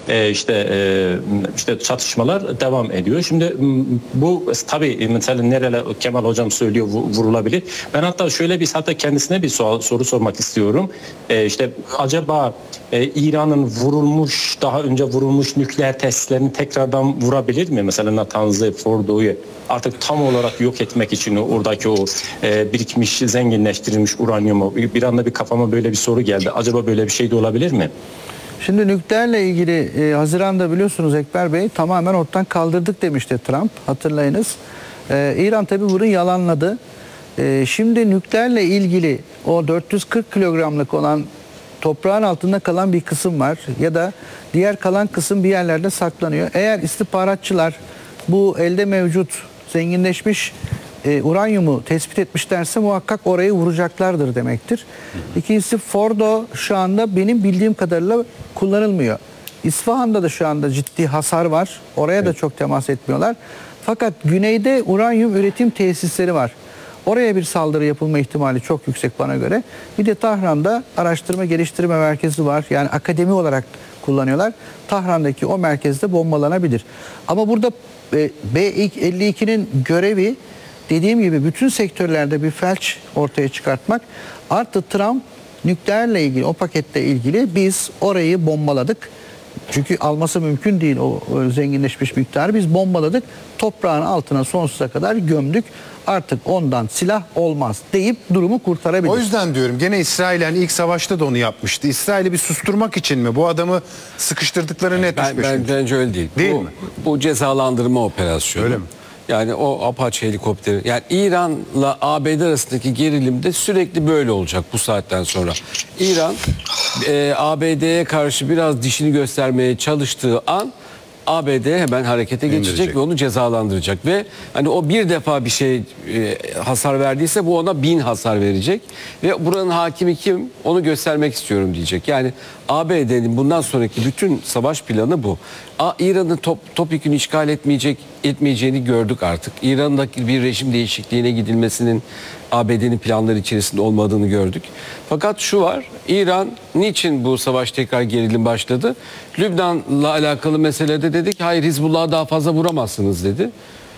işte çatışmalar devam ediyor. Şimdi bu tabii mesela nereye Kemal hocam söylüyor vurulabilir. Ben hatta şöyle kendisine bir soru sormak istiyorum. İşte acaba İran'ın daha önce vurulmuş nükleer tesislerini tekrardan vurabilir mi? Mesela Natanz'ı, Fordo'yu artık tam olarak yok etmek için oradaki o birikmiş, zenginleştirilmiş uranyumu bir anda kafama böyle bir soru geldi. Acaba böyle bir şey de olabilir mi? Şimdi nükleerle ilgili Haziran'da biliyorsunuz Ekber Bey tamamen ortadan kaldırdık demişti Trump, hatırlayınız. İran tabii bunu yalanladı. Şimdi nükleerle ilgili o 440 kilogramlık olan toprağın altında kalan bir kısım var ya da diğer kalan kısım bir yerlerde saklanıyor. Eğer istihbaratçılar bu elde mevcut zenginleşmiş uranyumu tespit etmişlerse muhakkak orayı vuracaklardır demektir. İkincisi Fordo şu anda benim bildiğim kadarıyla kullanılmıyor. İsfahan'da da şu anda ciddi hasar var. Oraya da çok temas etmiyorlar. Fakat güneyde uranyum üretim tesisleri var. Oraya bir saldırı yapılma ihtimali çok yüksek bana göre. Bir de Tahran'da araştırma geliştirme merkezi var. Yani akademi olarak kullanıyorlar. Tahran'daki o merkezde bombalanabilir. Ama burada B-52'nin görevi dediğim gibi bütün sektörlerde bir felç ortaya çıkartmak. Artı Trump nükleerle ilgili o paketle ilgili biz orayı bombaladık. Çünkü alması mümkün değil o zenginleşmiş miktarı. Biz bombaladık. Toprağın altına sonsuza kadar gömdük. Artık ondan silah olmaz deyip durumu kurtarabilir. O yüzden diyorum gene İsrail ilk savaşta da onu yapmıştı. İsrail'i bir susturmak için mi? Bu adamı sıkıştırdıkları net düşmüş. Bence öyle değil. Değil mi? Bu cezalandırma operasyonu. Öyle mi? Yani o Apache helikopteri. Yani İran'la ABD arasındaki gerilimde sürekli böyle olacak bu saatten sonra. İran ABD'ye karşı biraz dişini göstermeye çalıştığı an ABD hemen harekete geçecek ve onu cezalandıracak ve hani o bir defa bir şey hasar verdiyse bu ona 1000 hasar verecek ve buranın hakimi kim onu göstermek istiyorum diyecek. Yani ABD'nin bundan sonraki bütün savaş planı bu. İran'ın topyekun işgal etmeyeceğini gördük artık. İran'daki bir rejim değişikliğine gidilmesinin ABD'nin planları içerisinde olmadığını gördük. Fakat şu var, İran niçin bu savaş tekrar gerilim başladı? Lübnan'la alakalı meselede dedi ki hayır Hizbullah'a daha fazla vuramazsınız dedi.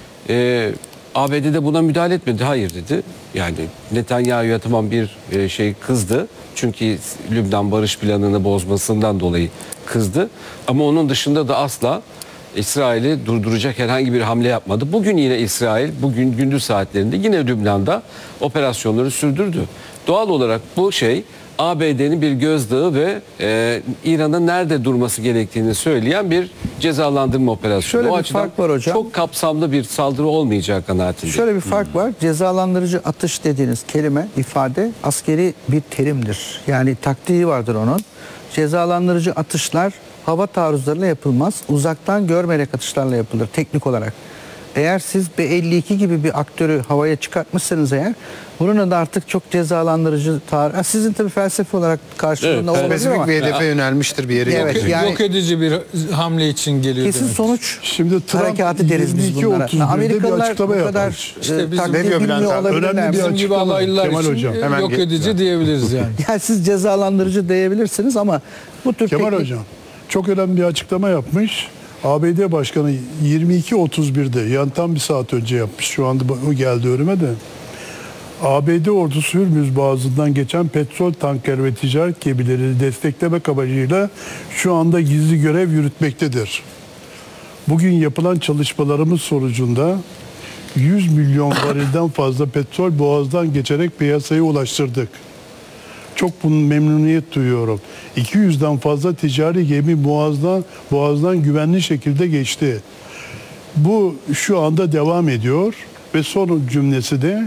ABD de buna müdahale etmedi. Hayır dedi. Yani Netanyahu'ya tamam bir kızdı. Çünkü Lübnan barış planını bozmasından dolayı kızdı. Ama onun dışında da asla İsrail'i durduracak herhangi bir hamle yapmadı. Bugün yine İsrail, bugün gündüz saatlerinde yine Lübnan'da operasyonları sürdürdü. Doğal olarak bu ABD'nin bir gözdağı ve İran'ın nerede durması gerektiğini söyleyen bir cezalandırma operasyonu. Şöyle bir fark var hocam. Çok kapsamlı bir saldırı olmayacağı kanaatindeyim. Şöyle bir fark var. Cezalandırıcı atış dediğiniz kelime, ifade askeri bir terimdir. Yani taktiği vardır onun. Cezalandırıcı atışlar hava taarruzlarıyla yapılmaz. Uzaktan görmeyerek atışlarla yapılır teknik olarak. Eğer siz B-52 gibi bir aktörü havaya çıkartmışsanız eğer bunun da artık çok cezalandırıcı sizin tabii felsefe olarak karşılığında olabilir ama spesifik bir hedefe yönelmiştir bir yere. Evet, yani yok edici bir hamle için geliyor. Kesin demek. Sonuç şimdi Trump harekatı deriz biz bunlara. 22-31'de Amerikalılar bir açıklama bu kadar yapmış. İşte biz takdir ne diyor bilmiyor Bülent abi? olabilirler. Önemli bir Bizim gibi açıklama alaylılar Kemal için hocam. Hemen yok edici diyebiliriz yani. Yani siz cezalandırıcı diyebilirsiniz ama bu tür Kemal hocam çok önemli bir açıklama yapmış. ABD Başkanı 22.31'de yani tam bir saat önce yapmış. Şu anda o geldi önüme de. ABD ordusu Hürmüz Boğazı'ndan geçen petrol tanker ve ticaret gemileri destekleme amacıyla şu anda gizli görev yürütmektedir. Bugün yapılan çalışmalarımız sonucunda 100 milyon varilden fazla petrol Boğaz'dan geçerek piyasaya ulaştırdık. Çok bunun memnuniyet duyuyorum. 200'den fazla ticari gemi Boğaz'dan güvenli şekilde geçti. Bu şu anda devam ediyor ve son cümlesi de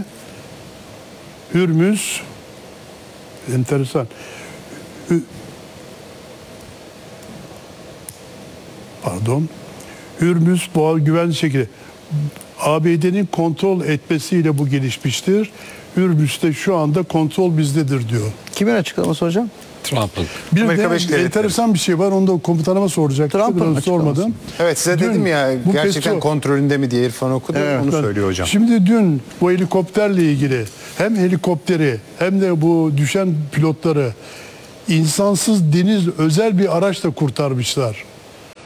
Hürmüz enteresan. Hürmüz Boğaz güvenli şekilde ABD'nin kontrol etmesiyle bu gelişmiştir. Hürmüz'de şu anda kontrol bizdedir diyor. kimin açıklaması hocam? Trump'ın. Bir Amerika de Birleşik Devletleri. enteresan bir şey var. Onu da komutanıma soracaktım. Trump'ın Ben sormadım. Evet size Dün dedim ya bu gerçekten kontrolünde mi diye İrfan okudu. Onu söylüyor hocam. Şimdi dün bu helikopterle ilgili hem helikopteri hem de bu düşen pilotları insansız deniz özel bir araçla kurtarmışlar.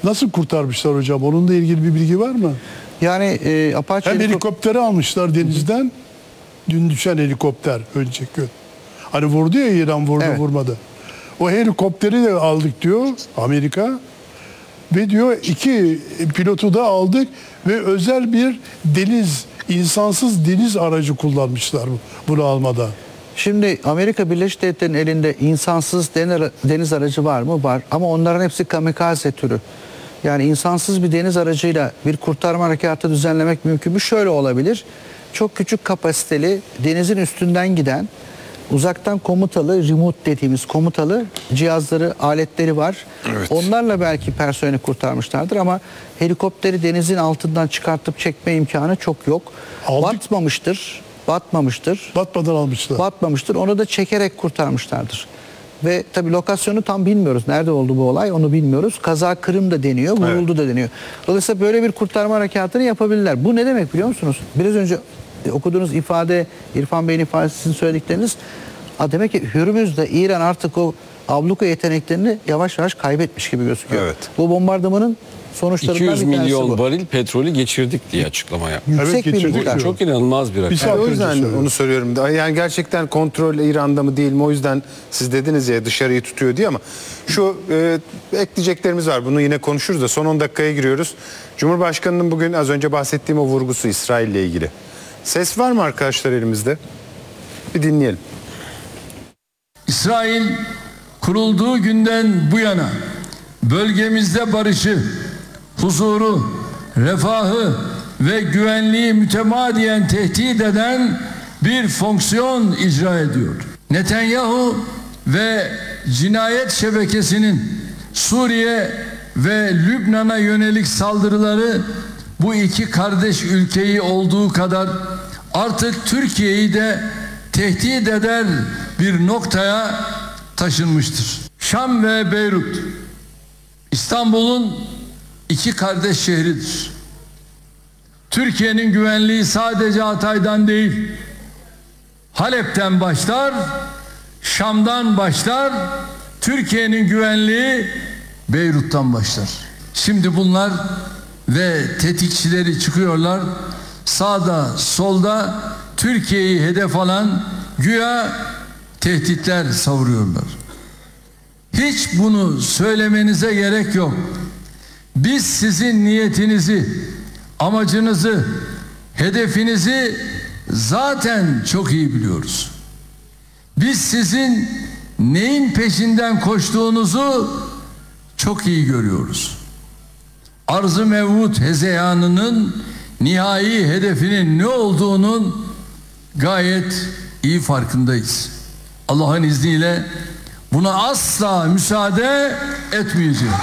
Nasıl kurtarmışlar hocam? Onunla ilgili bir bilgi var mı? Yani Apache Hem helikopteri almışlar denizden. Dün düşen helikopter önceki gün. Hani vurdu ya, İran vurdu, Evet. vurmadı. O helikopteri de aldık diyor Amerika. Ve diyor 2 pilotu da aldık ve özel bir insansız deniz aracı kullanmışlar bunu almadan. Şimdi Amerika Birleşik Devletleri'nin elinde insansız deniz aracı var mı? Var. Ama onların hepsi kamikaze türü. Yani insansız bir deniz aracıyla bir kurtarma harekatı düzenlemek mümkün mü? Şöyle olabilir. Çok küçük kapasiteli denizin üstünden giden uzaktan komutalı, remote dediğimiz komutalı cihazları, aletleri var. Evet. Onlarla belki personeli kurtarmışlardır ama helikopteri denizin altından çıkartıp çekme imkanı çok yok. Aldık. Batmamıştır. Batmadan almışlar. Batmamıştır. Onu da çekerek kurtarmışlardır. Ve tabii lokasyonu tam bilmiyoruz. Nerede oldu bu olay onu bilmiyoruz. Kaza Kırım'da deniyor, vuruldu da deniyor. Dolayısıyla böyle bir kurtarma harekatını yapabilirler. Bu ne demek biliyor musunuz? Biraz önce okuduğunuz ifade, İrfan Bey'in ifadesini söyledikleriniz, demek ki Hürmüz'de İran artık o abluka yeteneklerini yavaş yavaş kaybetmiş gibi gözüküyor. Evet. Bu bombardımanın sonuçlarından 200 bir tanesi milyon bu. varil petrolü geçirdik diye açıklama yaptı. Yüksek Evet, bir geçirdik miktar. diyor. Çok inanılmaz bir rakam. Bir saat O önce yüzden söyledim. onu soruyorum. Yani gerçekten kontrol İran'da mı değil mi? O yüzden siz dediniz ya dışarıyı tutuyor diye ama şu ekleyeceklerimiz var. Bunu yine konuşuruz da son 10 dakikaya giriyoruz. Cumhurbaşkanının bugün az önce bahsettiğim o vurgusu İsrail'le ilgili. Ses var mı arkadaşlar elimizde? Bir dinleyelim. İsrail kurulduğu günden bu yana bölgemizde barışı, huzuru, refahı ve güvenliği mütemadiyen tehdit eden bir fonksiyon icra ediyor. Netanyahu ve cinayet şebekesinin Suriye ve Lübnan'a yönelik saldırıları bu iki kardeş ülkeyi olduğu kadar artık Türkiye'yi de tehdit eder bir noktaya taşınmıştır. Şam ve Beyrut İstanbul'un iki kardeş şehridir. Türkiye'nin güvenliği sadece Hatay'dan değil, Halep'ten başlar, Şam'dan başlar, Türkiye'nin güvenliği Beyrut'tan başlar. Şimdi bunlar ve tetikçileri çıkıyorlar, sağda solda Türkiye'yi hedef alan güya tehditler savuruyorlar. Hiç bunu söylemenize gerek yok. Biz sizin niyetinizi, amacınızı, hedefinizi zaten çok iyi biliyoruz. Biz sizin neyin peşinden koştuğunuzu çok iyi görüyoruz. Arz-ı mevut hezeyanının nihai hedefinin ne olduğunun gayet iyi farkındayız. Allah'ın izniyle buna asla müsaade etmeyeceğiz.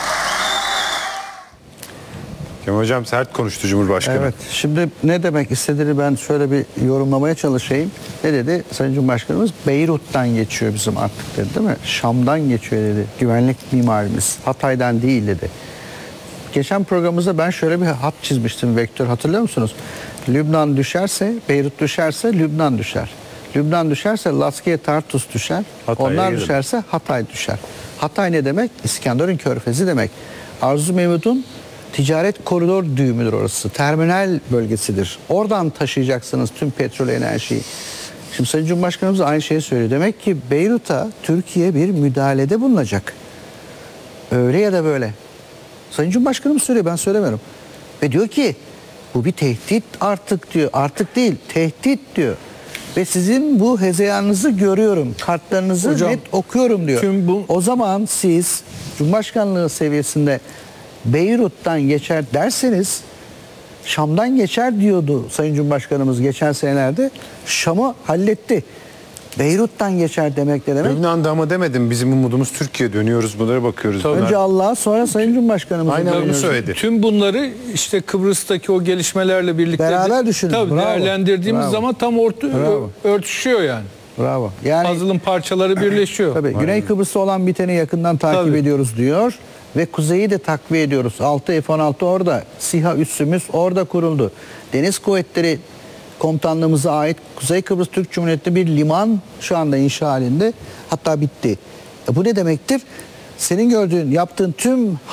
Kemal Hocam sert konuştu Cumhurbaşkanı. Evet. Şimdi ne demek istediğini ben şöyle bir yorumlamaya çalışayım. Ne dedi Sayın Cumhurbaşkanımız? Beyrut'tan geçiyor bizim artık dedi, değil mi? Şam'dan geçiyor dedi. Güvenlik mimarimiz. Hatay'dan değil dedi. Geçen programımızda ben şöyle bir hat çizmiştim, vektör, hatırlıyor musunuz? Lübnan düşerse, Beyrut düşerse Lübnan düşer. Lübnan düşerse Laskiye Tartus düşer. Hatay'a Onlar gidelim. düşerse Hatay düşer. Hatay ne demek? İskenderun Körfezi demek. Arzu Mevud'un ticaret koridor düğümüdür orası. Terminal bölgesidir. Oradan taşıyacaksınız tüm petrol enerjiyi. Şimdi Sayın Cumhurbaşkanımız aynı şeyi söylüyor. Demek ki Beyrut'a Türkiye bir müdahalede bulunacak. Öyle ya da böyle. Sayın Cumhurbaşkanımız söylüyor, ben söylemiyorum. Ve diyor ki bu bir tehdit artık diyor. Artık değil, tehdit diyor. Ve sizin bu hezeyanınızı görüyorum. Kartlarınızı Hocam, net okuyorum diyor. tüm bu- O zaman siz Cumhurbaşkanlığı seviyesinde Beyrut'tan geçer derseniz Şam'dan geçer diyordu Sayın Cumhurbaşkanımız geçen senelerde. Şam'ı halletti. Beyrut'tan geçer demek ne demek? Lübnan'da ama demedim, bizim umudumuz Türkiye, dönüyoruz bunlara bakıyoruz. Bunlar- Önce Allah'a, sonra Sayın Cumhurbaşkanımız'a Aynen onu dönüyoruz. söyledi. Tüm bunları işte Kıbrıs'taki o gelişmelerle birlikte Beraber düşünün. tabii Bravo. değerlendirdiğimiz Bravo. zaman tam Bravo. örtüşüyor yani. Bravo. Yani Puzzle'ın parçaları birleşiyor. tabii Güney Kıbrıs'ta olan biteni yakından takip Tabii. ediyoruz diyor ve kuzeyi de takviye ediyoruz. 6 F-16 orada, SİHA üssümüz orada kuruldu. Deniz Kuvvetleri Komutanlığımıza ait Kuzey Kıbrıs Türk Cumhuriyeti'nde bir liman şu anda inşa halinde, hatta bitti. Bu ne demektir? Senin gördüğün, yaptığın tüm